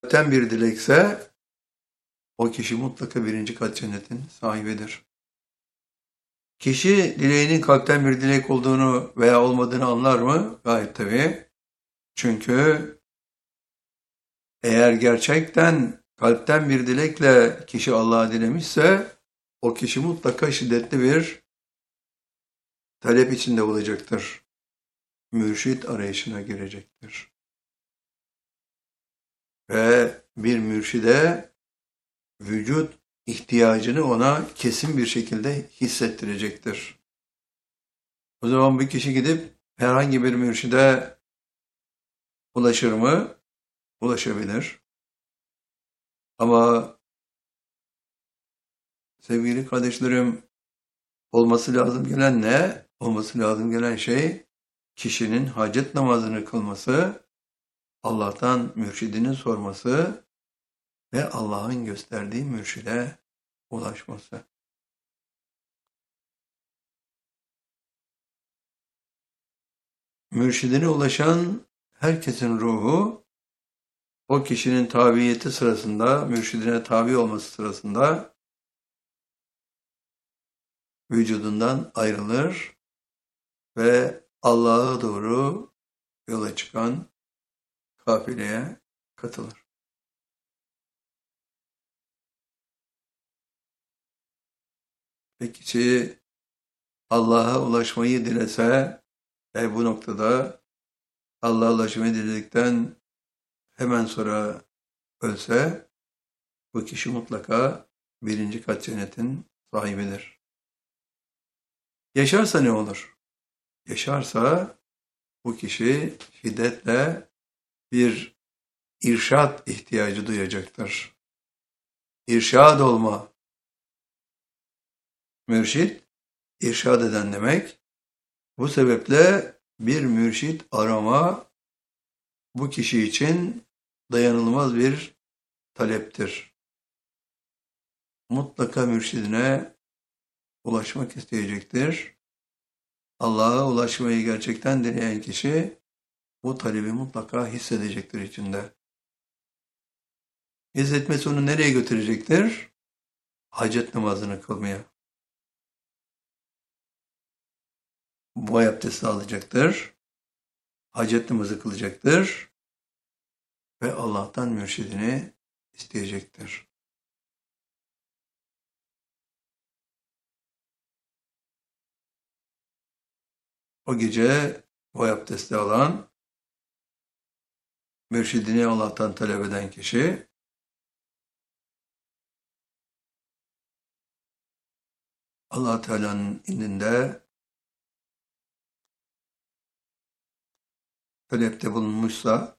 kalpten bir dilekse o kişi mutlaka birinci kat cennetin sahibidir. Kişi dileğinin kalpten bir dilek olduğunu veya olmadığını anlar mı? Gayet tabii. Çünkü eğer gerçekten kalpten bir dilekle kişi Allah'a dilemişse o kişi mutlaka şiddetli bir talep içinde olacaktır. Mürşit arayışına girecektir. Ve bir mürşide vücut ihtiyacını ona kesin bir şekilde hissettirecektir. O zaman bir kişi gidip herhangi bir mürşide ulaşır mı? Ulaşabilir. Ama sevgili kardeşlerim, olması lazım gelen ne? Olması lazım gelen şey kişinin hacet namazını kılması, Allah'tan mürşidini sorması ve Allah'ın gösterdiği mürşide ulaşması. Mürşidine ulaşan herkesin ruhu o kişinin tabiyeti sırasında, mürşidine tabi olması sırasında vücudundan ayrılır ve Allah'a doğru yola çıkan kafileye katılır. Ve kişi Allah'a ulaşmayı dilese ve bu noktada Allah'a ulaşmayı diledikten hemen sonra ölse bu kişi mutlaka birinci kat cennetin sahibidir. Yaşarsa ne olur? Yaşarsa bu kişi şiddetle bir irşad ihtiyacı duyacaktır. İrşad olma, mürşit, irşad eden demek. Bu sebeple bir mürşit arama bu kişi için dayanılmaz bir taleptir. Mutlaka mürşidine ulaşmak isteyecektir. Allah'a ulaşmayı gerçekten dileyen kişi bu talebi mutlaka hissedecektir içinde. Hissetmesi onu nereye götürecektir? Hacet namazını kılmaya. Boy abdesti alacaktır. Hacet namazı kılacaktır. Ve Allah'tan mürşidini isteyecektir. O gece boy abdesti alan, mürşidini Allah'tan talep eden kişi, Allah Teala'nın indinde talepte bulunmuşsa,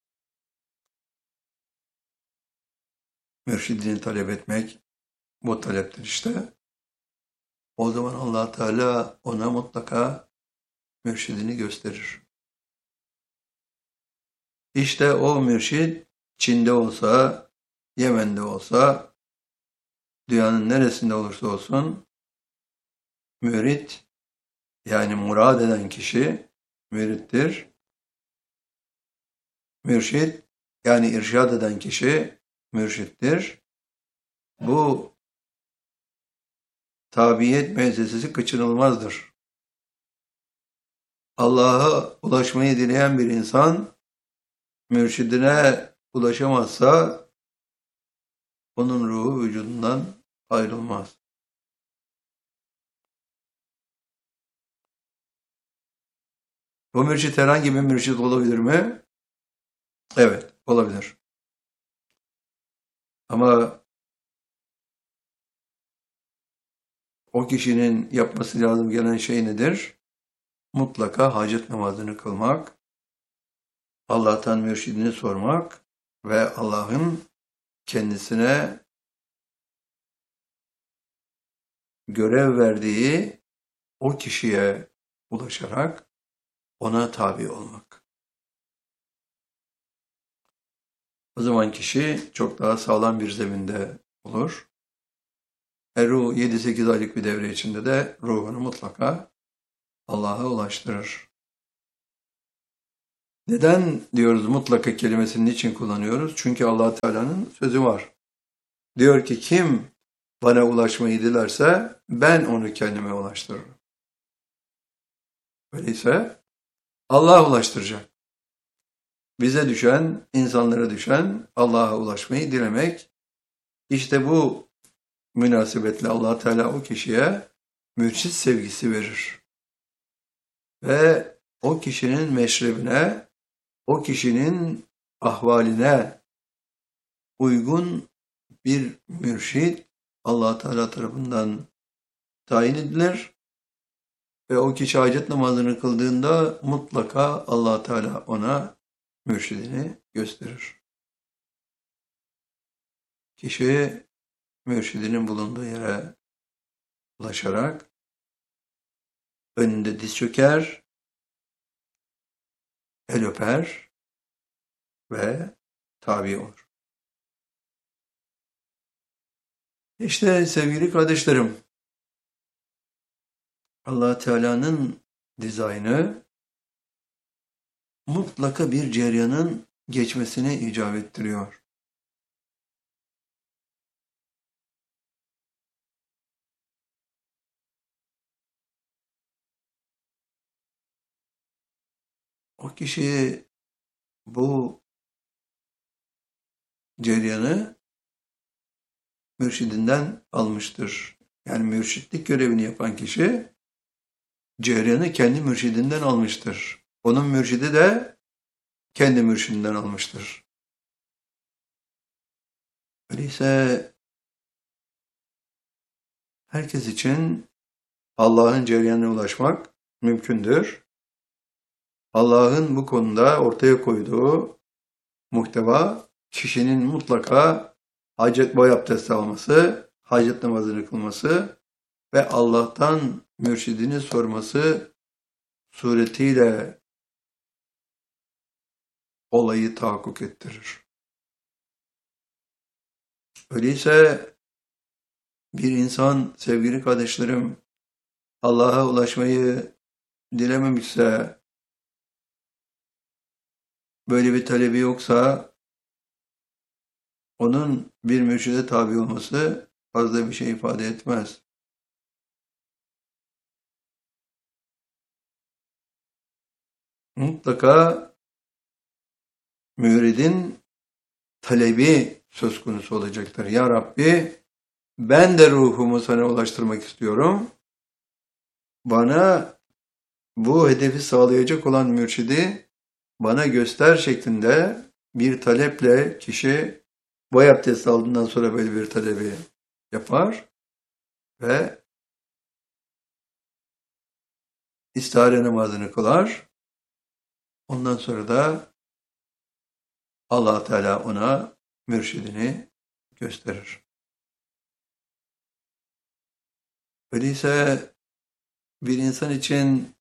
mürşidini talep etmek bu taleptir işte. O zaman Allah Teala ona mutlaka mürşidini gösterir. İşte o mürşid Çin'de olsa, Yemen'de olsa, dünyanın neresinde olursa olsun, mürit, yani murad eden kişi mürittir. Mürşid, yani irşad eden kişi mürşittir. Bu tabiyet müessesesi kaçınılmazdır. Allah'a ulaşmayı dileyen bir insan, mürşidine ulaşamazsa, onun ruhu vücudundan ayrılmaz. Bu mürşit herhangi bir mürşit olabilir mi? Evet, olabilir. Ama o kişinin yapması lazım gelen şey nedir? Mutlaka hacet namazını kılmak, Allah'tan mürşidini sormak ve Allah'ın kendisine görev verdiği o kişiye ulaşarak ona tabi olmak. O zaman kişi çok daha sağlam bir zeminde olur. Ruh 7-8 aylık bir devre içinde de ruhunu mutlaka Allah'a ulaştırır. Neden diyoruz mutlaka kelimesini niçin kullanıyoruz? Çünkü Allah Teala'nın sözü var. Diyor ki kim bana ulaşmayı dilerse ben onu kendime ulaştırırım. Öyleyse Allah ulaştıracak. Bize düşen, insanlara düşen Allah'a ulaşmayı dilemek. İşte bu münasebetle Allah Teala o kişiye mürşit sevgisi verir. Ve o kişinin meşrebine, o kişinin ahvaline uygun bir mürşit Allah Teala tarafından tayin edilir ve o kişi hacet namazını kıldığında mutlaka Allah Teala ona mürşidini gösterir. Kişi mürşidinin bulunduğu yere ulaşarak önünde diz çöker, el öper ve tabi olur. İşte sevgili kardeşlerim, Allah Teala'nın dizaynı mutlaka bir cereyanın geçmesine icap ettiriyor. O kişi bu cereyanı mürşidinden almıştır. Yani mürşitlik görevini yapan kişi cereyanı kendi mürşidinden almıştır. Onun mürşidi de kendi mürşidinden almıştır. Öyleyse herkes için Allah'ın cereyanına ulaşmak mümkündür. Allah'ın bu konuda ortaya koyduğu muhteva kişinin mutlaka hacet boy abdesti alması, hacet namazını kılması ve Allah'tan mürşidini sorması suretiyle olayı tahakkuk ettirir. Öyleyse bir insan sevgili kardeşlerim Allah'a ulaşmayı dilememişse, böyle bir talebi yoksa onun bir mürşide tabi olması fazla bir şey ifade etmez. Mutlaka müridin talebi söz konusu olacaktır. Ya Rabbi ben de ruhumu sana ulaştırmak istiyorum. Bana bu hedefi sağlayacak olan mürşidi bana göster şeklinde bir taleple kişi boy abdesti aldığından sonra böyle bir talebi yapar ve istihare namazını kılar. Ondan sonra da Allah Teala ona mürşidini gösterir. Öyleyse bir insan için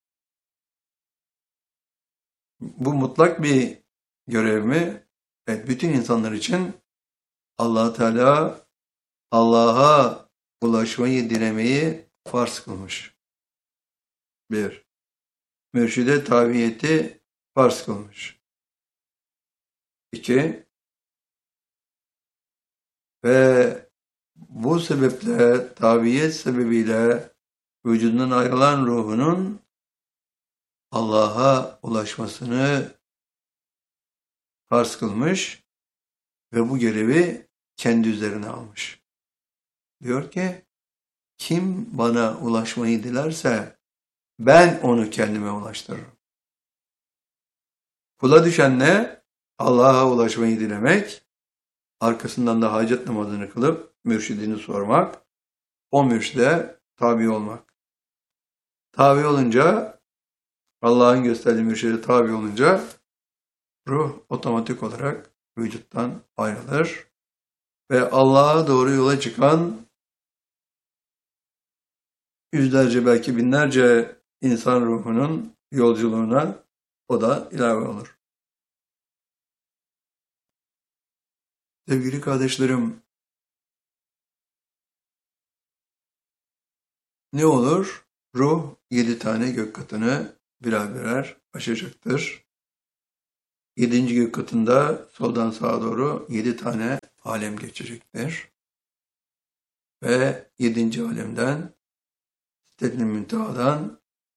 bu mutlak bir görev mi? Evet, bütün insanlar için Allah Teala Allah'a ulaşmayı dilemeyi farz kılmış. Bir, mürşide tabiyeti farz kılmış. İki, ve bu sebeple tabiyet sebebiyle vücudundan ayrılan ruhunun Allah'a ulaşmasını farz kılmış ve bu görevi kendi üzerine almış. Diyor ki, kim bana ulaşmayı dilerse ben onu kendime ulaştırırım. Kula düşen ne? Allah'a ulaşmayı dilemek, arkasından da hacet namazını kılıp mürşidini sormak, o mürşide tabi olmak. Tabi olunca, Allah'ın gösterdiği mürşide tabi olunca ruh otomatik olarak vücuttan ayrılır ve Allah'a doğru yola çıkan yüzlerce belki binlerce insan ruhunun yolculuğuna o da ilave olur. Sevgili kardeşlerim, ne olur? Ruh 7 tane gök katını birer birer aşacaktır. 7. gök katında soldan sağa doğru 7 tane alem geçecektir. Ve 7. alemden Sidret-i Münteha'dan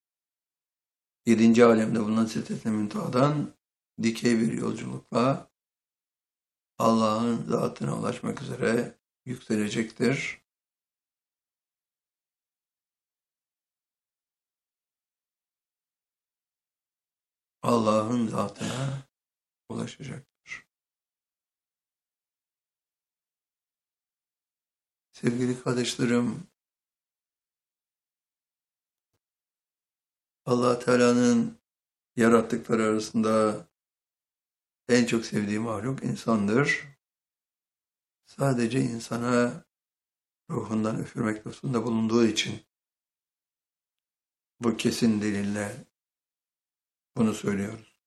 7. alemde bulunan Sidret-i Münteha'dan dikey bir yolculukla Allah'ın zatına ulaşmak üzere yükselecektir. Allah'ın zatına ulaşacaktır. Sevgili kardeşlerim, Allah Teala'nın yarattıkları arasında en çok sevdiği mahluk insandır. Sadece insana ruhundan üfürmek lütfunda bulunduğu için bu kesin delille bunu söylüyoruz.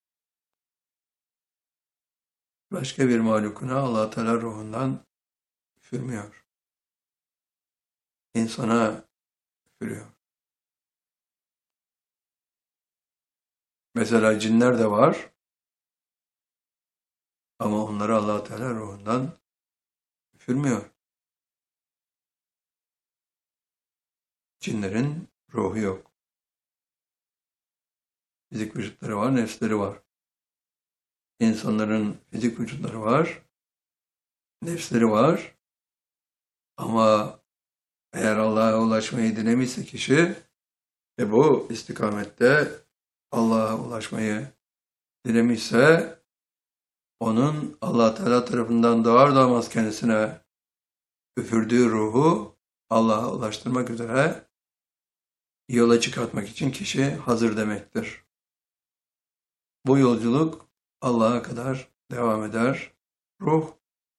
Başka bir mahlukuna Allah Teala ruhundan üfürmüyor. İnsana üfürüyor. Mesela cinler de var ama onları Allah Teala ruhundan üfürmüyor. Cinlerin ruhu yok. Fizik vücutları var, nefsleri var. İnsanların fizik vücutları var, nefsleri var. Ama eğer Allah'a ulaşmayı dilemişse kişi ve bu istikamette Allah'a ulaşmayı dilemişse onun Allah Teala tarafından doğar doğmaz kendisine üfürdüğü ruhu Allah'a ulaştırmak üzere yola çıkartmak için kişi hazır demektir. Bu yolculuk Allah'a kadar devam eder. Ruh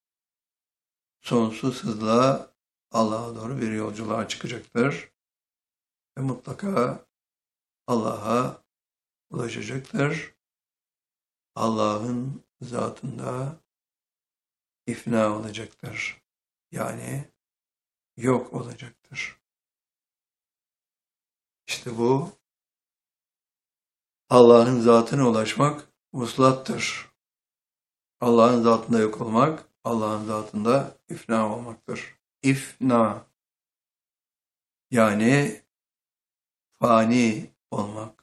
sonsuz hızla Allah'a doğru bir yolculuğa çıkacaktır ve mutlaka Allah'a ulaşacaktır. Allah'ın zatında ifna olacaktır. Yani yok olacaktır. İşte bu Allah'ın zatına ulaşmak vuslattır. Allah'ın zatında yok olmak, Allah'ın zatında ifna olmaktır. İfna yani fani olmak.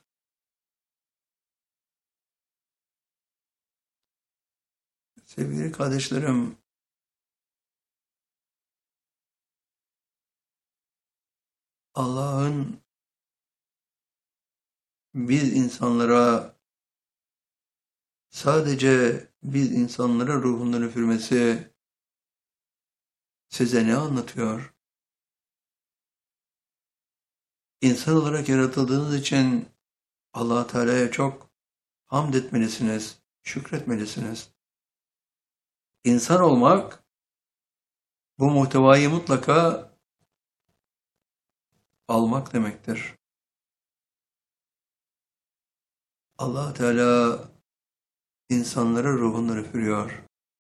Sevgili kardeşlerim, Allah'ın sadece biz insanlara ruhundan üfürmesi size ne anlatıyor? İnsan olarak yaratıldığınız için Allah Teala'ya çok hamd etmelisiniz, şükretmelisiniz. İnsan olmak bu muhtevayı mutlaka almak demektir. Allah Teala insanlara ruhundan üfürüyor.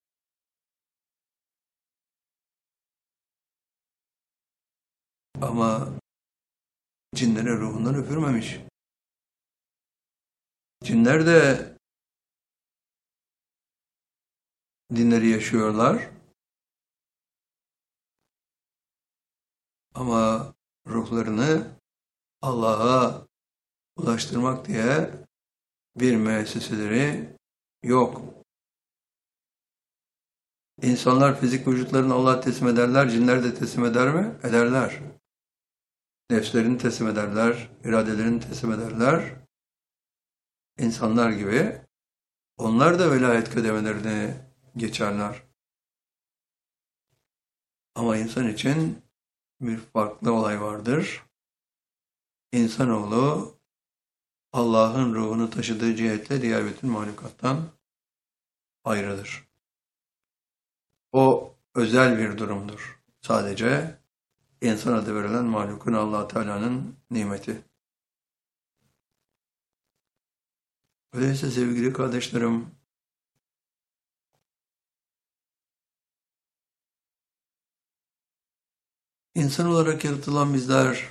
Ama cinlere ruhundan üfürmemiş. Cinler de dinleri yaşıyorlar. Ama ruhlarını Allah'a ulaştırmak diye bir müesseseleri yok. İnsanlar fizik vücutlarını Allah'a teslim ederler, cinler de teslim eder mi? Ederler. Nefslerini teslim ederler, iradelerini teslim ederler. İnsanlar gibi onlar da velayet kademelerini geçerler. Ama insan için bir farklı olay vardır. İnsanoğlu Allah'ın ruhunu taşıdığı cihetle diğer bütün mahlukattan ayrıdır. O özel bir durumdur. Sadece insan adı verilen mahlukun Allah Teala'nın nimeti. Öyleyse sevgili kardeşlerim, insan olarak yaratılan bizler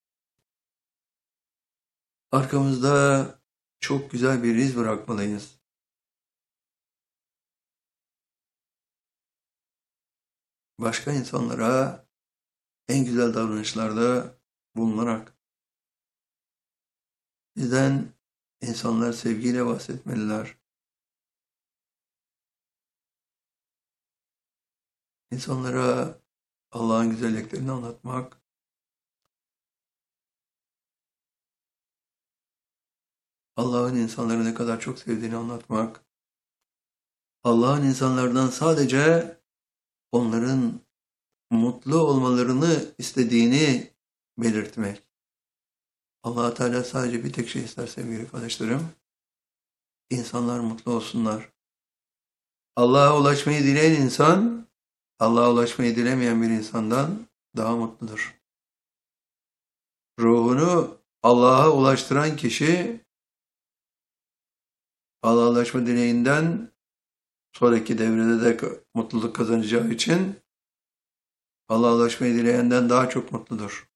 arkamızda çok güzel bir iz bırakmalıyız. başka insanlara en güzel davranışlarda bulunarak bizden insanlar sevgiyle bahsetmeliler. İnsanlara Allah'ın güzelliklerini anlatmak, Allah'ın insanları ne kadar çok sevdiğini anlatmak, Allah'ın insanlardan sadece onların mutlu olmalarını istediğini belirtmek. Allah Teala sadece bir tek şey ister sevgili kardeşlerim. İnsanlar mutlu olsunlar. Allah'a ulaşmayı dileyen insan, Allah'a ulaşmayı dilemeyen bir insandan daha mutludur. Ruhunu Allah'a ulaştıran kişi, Allah'a ulaşma dileğinden sonraki devrede de mutluluk kazanacağı için Allah'a ulaşmayı dileyenden daha çok mutludur.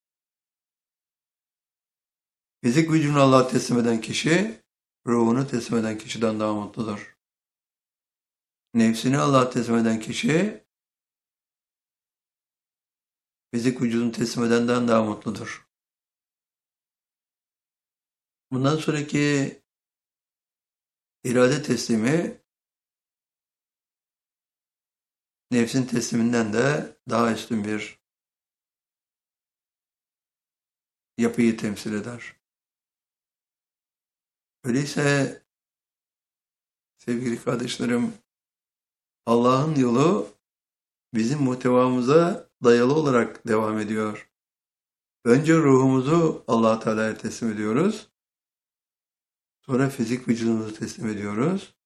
Fizik vücudunu Allah'a teslim eden kişi, ruhunu teslim eden kişiden daha mutludur. Nefsini Allah'a teslim eden kişi, fizik vücudunu teslim edenden daha mutludur. Bundan sonraki irade teslimi, nefsin tesliminden de daha üstün bir yapıyı temsil eder. Öyleyse sevgili kardeşlerim, Allah'ın yolu bizim muhtevamıza dayalı olarak devam ediyor. Önce ruhumuzu Allah Teala'ya teslim ediyoruz. Sonra fizik vücudumuzu teslim ediyoruz.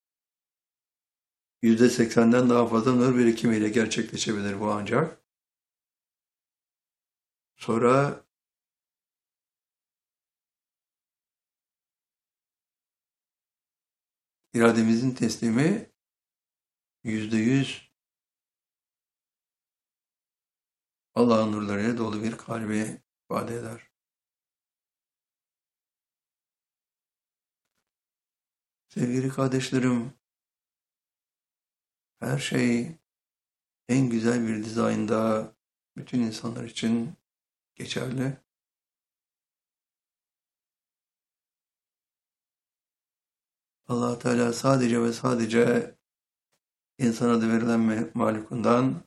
%80'den daha fazla nur birikimiyle gerçekleşebilir bu ancak. Sonra irademizin teslimi %100 Allah'ın nurlarıyla dolu bir kalbi ifade eder. Sevgili kardeşlerim, her şey en güzel bir dizaynda bütün insanlar için geçerli. Allah Teala sadece ve sadece insan adı verilen mahlukundan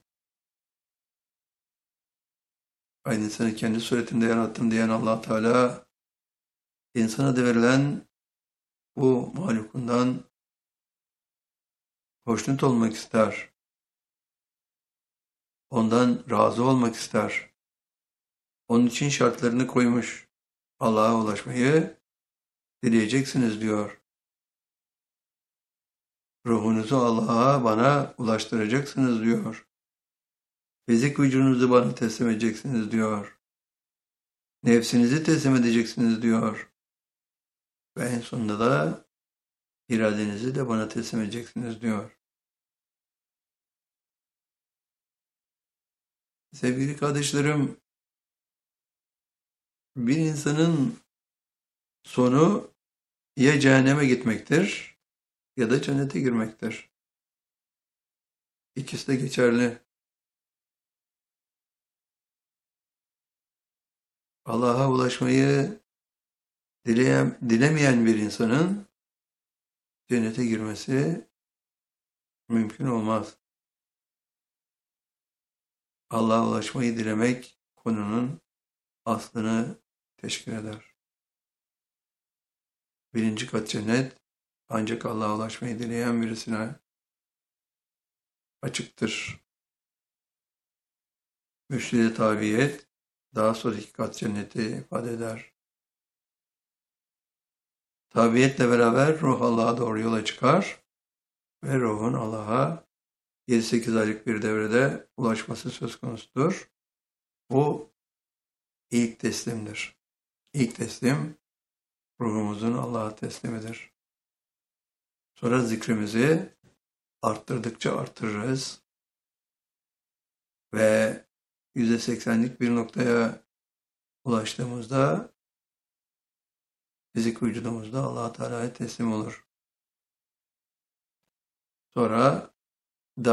aynı insanı kendi suretinde yarattım diyen Allah Teala insan adı verilen bu mahlukundan hoşnut olmak ister. Ondan razı olmak ister. Onun için şartlarını koymuş. Allah'a ulaşmayı dileyeceksiniz diyor. Ruhunuzu Allah'a bana ulaştıracaksınız diyor. Fizik vücudunuzu bana teslim edeceksiniz diyor. Nefsinizi teslim edeceksiniz diyor. Ve en sonunda da iradenizi de bana teslim edeceksiniz diyor. Sevgili kardeşlerim, bir insanın sonu ya cehenneme gitmektir ya da cennete girmektir. İkisi de geçerli. Allah'a ulaşmayı dilemeyen bir insanın cennete girmesi mümkün olmaz. Allah'a ulaşmayı dilemek konunun aslını teşkil eder. Birinci kat cennet ancak Allah'a ulaşmayı dileyen birisine açıktır. Mürşid-i tabiyet daha sonraki kat cenneti ifade eder. Tabiyetle beraber ruh Allah'a doğru yola çıkar ve ruhun Allah'a 7-8 aylık bir devrede ulaşması söz konusudur. Bu ilk teslimdir. İlk teslim ruhumuzun Allah'a teslimidir. Sonra zikrimizi arttırdıkça arttırırız ve %80'lik bir noktaya ulaştığımızda fizik vücudumuzda Allah-u Teala'ya teslim olur. Sonra